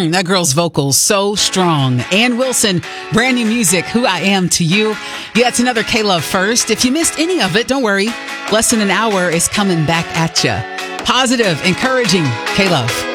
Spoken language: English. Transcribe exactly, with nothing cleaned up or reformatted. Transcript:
Mm, that girl's vocals so strong. Ann Wilson, brand new music, Who I Am to You. Yeah, it's another K-Love First. If you missed any of it, don't worry. Less than an hour is coming back at you. Positive, encouraging K-Love.